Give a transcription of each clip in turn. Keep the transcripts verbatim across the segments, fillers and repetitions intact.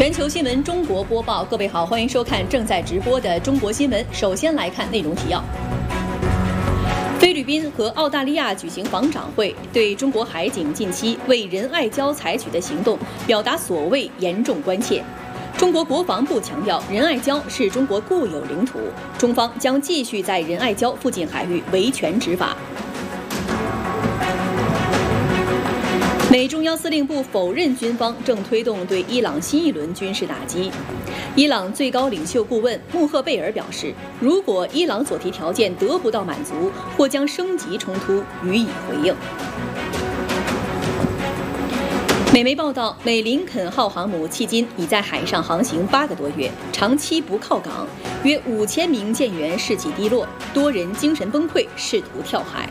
全球新闻中国播报，各位好，欢迎收看正在直播的中国新闻。首先来看内容提要：菲律宾和澳大利亚举行防长会，对中国海警近期为仁爱礁采取的行动表达所谓严重关切。中国国防部强调，仁爱礁是中国固有领土，中方将继续在仁爱礁附近海域维权执法。美中央司令部否认军方正推动对伊朗新一轮军事打击。伊朗最高领袖顾问穆赫贝尔表示，如果伊朗所提条件得不到满足，或将升级冲突，予以回应。美媒报道，美林肯号航母迄今已在海上航行八个多月，长期不靠港，约五千名舰员士气低落，多人精神崩溃，试图跳海。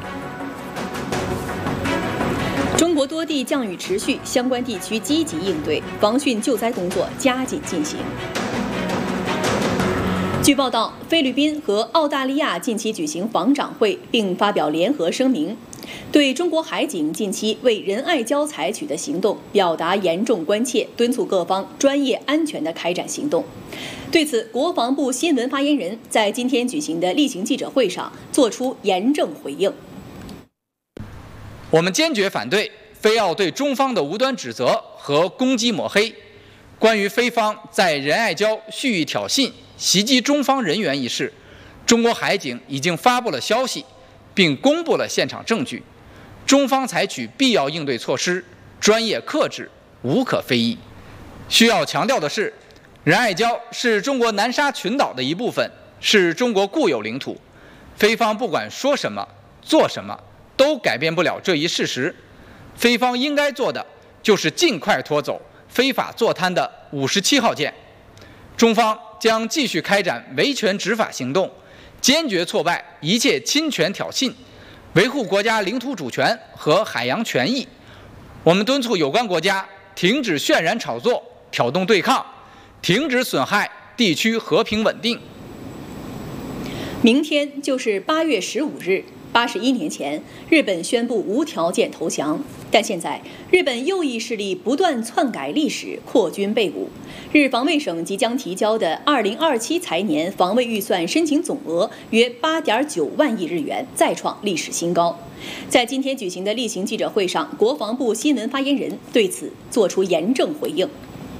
中国多地降雨持续，相关地区积极应对，防汛救灾工作加紧进行。据报道，菲律宾和澳大利亚近期举行防长会，并发表联合声明，对中国海警近期为仁爱礁采取的行动表达严重关切，敦促各方专业安全地开展行动。对此，国防部新闻发言人在今天举行的例行记者会上作出严正回应。 我们坚决反对菲澳对中方的无端指责和攻击抹黑。关于菲方在仁爱礁蓄意挑衅、袭击中方人员一事，中国海警已经发布了消息，并公布了现场证据。中方采取必要应对措施，专业克制，无可非议。需要强调的是，仁爱礁是中国南沙群岛的一部分，是中国固有领土。菲方不管说什么、做什么，都改变不了这一事实。菲方应该做的就是尽快拖走非法坐滩的五十七号舰。中方将继续开展维权执法行动，坚决挫败一切侵权挑衅，维护国家领土主权和海洋权益。我们敦促有关国家停止渲染炒作、挑动对抗，停止损害地区和平稳定。 明天就是八月十五日。八十一年前，日本宣布无条件投降，但现在日本右翼势力不断篡改历史，扩军备武。日防卫省即将提交的二零二七财年防卫预算申请总额约八点九万亿日元，再创历史新高。在今天举行的例行记者会上，国防部新闻发言人对此作出严正回应。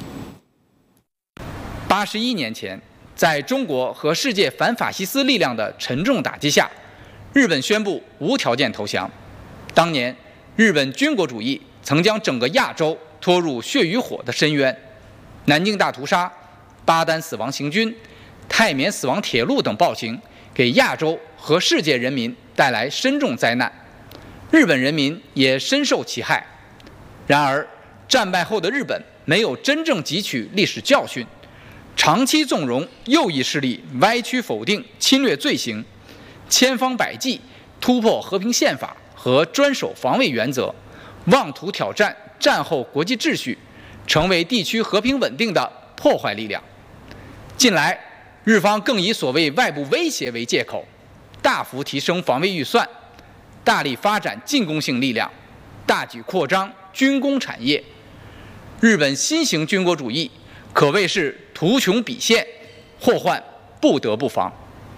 八十一年前，在中国和世界反法西斯力量的沉重打击下，日本宣布无条件投降。当年，日本军国主义曾将整个亚洲拖入血与火的深渊。南京大屠杀、巴丹死亡行军、泰缅死亡铁路等暴行，给亚洲和世界人民带来深重灾难，日本人民也深受其害。然而，战败后的日本没有真正汲取历史教训，长期纵容右翼势力歪曲否定侵略罪行，千方百计突破和平宪法和专守防卫原则，妄图挑战战后国际秩序，成为地区和平稳定的破坏力量。近来，日方更以所谓外部威胁为借口，大幅提升防卫预算，大力发展进攻性力量，大举扩张军工产业。日本新型军国主义可谓是图穷匕现，祸患不得不防。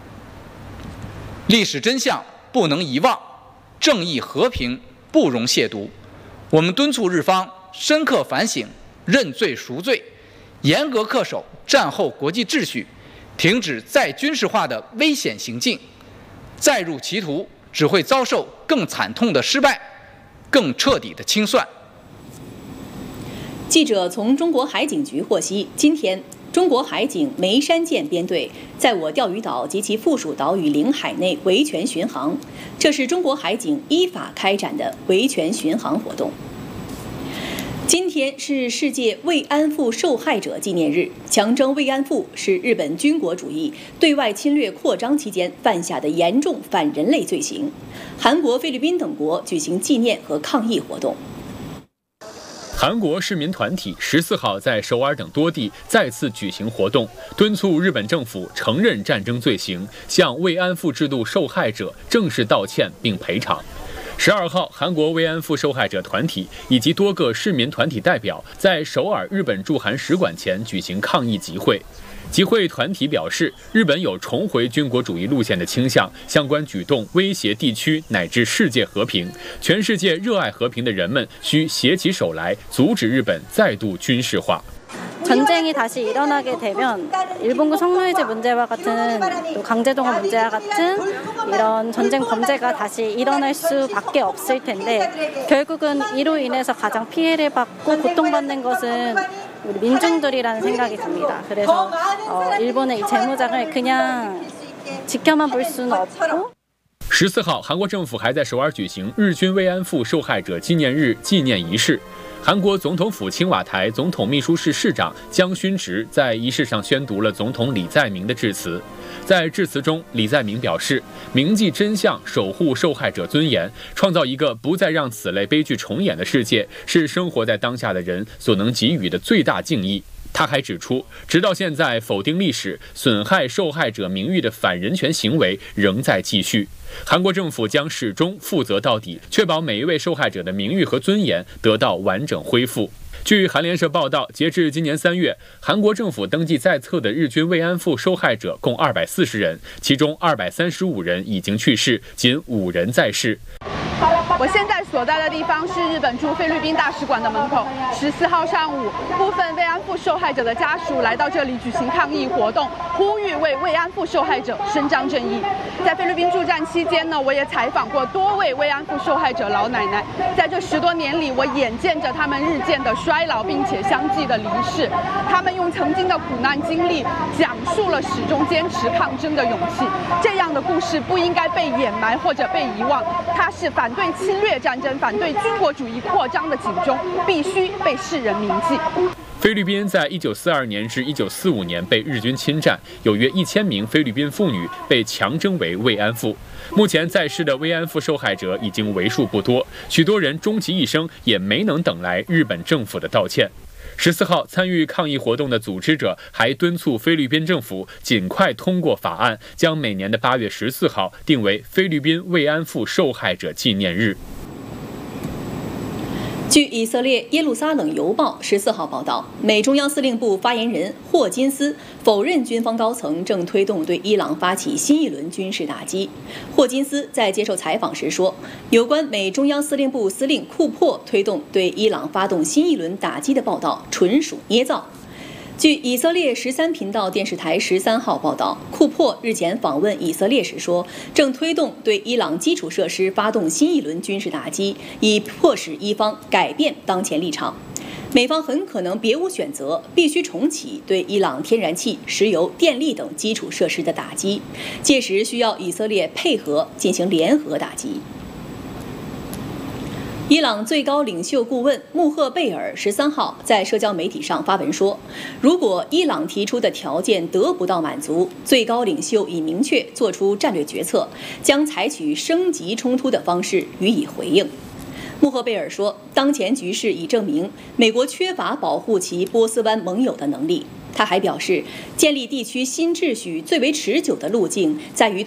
历史真相不能遗忘，正义和平不容亵渎。我们敦促日方深刻反省，认罪赎罪，严格恪守战后国际秩序，停止再军事化的危险行径。再入歧途，只会遭受更惨痛的失败，更彻底的清算。 记者从中国海警局获悉，今天中国海警眉山舰编队在我钓鱼岛及其附属岛屿领海内维权巡航，这是中国海警依法开展的维权巡航活动。今天是世界慰安妇受害者纪念日，强征慰安妇是日本军国主义对外侵略扩张期间犯下的严重反人类罪行。韩国、菲律宾等国举行纪念和抗议活动。 韩国市民团体十四号在首尔等多地再次举行活动，敦促日本政府承认战争罪行，向慰安妇制度受害者正式道歉并赔偿。 十二号，韩国慰安妇受害者团体以及多个市民团体代表在首尔日本驻韩使馆前举行抗议集会。集会团体表示，日本有重回军国主义路线的倾向，相关举动威胁地区乃至世界和平。全世界热爱和平的人们需携起手来，阻止日本再度军事化。 전쟁이 다시 일어나게 되면 일본군 성노예제 문제와 같은 또 강제동원 문제와 같은 이런 전쟁 범죄가 다시 일어날 수밖에 없을 텐데 결국은 이로 인해서 가장 피해를 받고 고통받는 것은 우리 민중들이라는 생각이 듭니다. 그래서 어, 일본의 이 재무장을 그냥 지켜만 볼 수는 없고. 十四号，韩国政府还在首尔举行日军慰安妇受害者纪念日纪念仪式。 韩国总统府青瓦台总统秘书室室长姜勋植在仪式上宣读了总统李在明的致辞。在致辞中，李在明表示，铭记真相，守护受害者尊严，创造一个不再让此类悲剧重演的世界，是生活在当下的人所能给予的最大敬意。 他还指出，直到现在，否定历史、损害受害者名誉的反人权行为仍在继续。韩国政府将始终负责到底，确保每一位受害者的名誉和尊严得到完整恢复。 据韩联社报道，截至今年三月，韩国政府登记在册的日军慰安妇受害者共二百四十人，其中二百三十五人已经去世，仅五人在世。 我现在所在的地方是日本驻菲律宾大使馆的门口。十四号上午，部分慰安妇受害者的家属来到这里举行抗议活动，呼吁为慰安妇受害者伸张正义。在菲律宾驻站期间呢，我也采访过多位慰安妇受害者老奶奶。在这十多年里，我眼见着他们日渐的衰老，并且相继的离世。他们用曾经的苦难经历，讲述了始终坚持抗争的勇气。这样的故事不应该被掩埋或者被遗忘，它是反对 侵略战争、反对军国主义扩张的警钟，必须被世人铭记。 菲律宾在一九四二年至一九四五年被日军侵占，有约一千名菲律宾妇女被强征为慰安妇。目前在世的慰安妇受害者已经为数不多，许多人终其一生也没能等来日本政府的道歉。 十四号，参与抗议活动的组织者还敦促菲律宾政府尽快通过法案，将每年的八月十四号定为菲律宾慰安妇受害者纪念日。 据以色列耶路撒冷邮报十四号报道，美中央司令部发言人霍金斯否认军方高层正推动对伊朗发起新一轮军事打击。霍金斯在接受采访时说，有关美中央司令部司令库珀推动对伊朗发动新一轮打击的报道纯属捏造。 据以色列十三频道电视台十三号报道，库珀日前访问以色列时说，正推动对伊朗基础设施发动新一轮军事打击，以迫使伊方改变当前立场。美方很可能别无选择，必须重启对伊朗天然气、石油、电力等基础设施的打击，届时需要以色列配合进行联合打击。 伊朗最高领袖顾问穆赫贝尔十三号在社交媒体上发文说，如果伊朗提出的条件得不到满足，最高领袖已明确做出战略决策，将采取升级冲突的方式予以回应。穆赫贝尔说，当前局势已证明美国缺乏保护其波斯湾盟友的能力。他还表示，建立地区新秩序最为持久的路径在于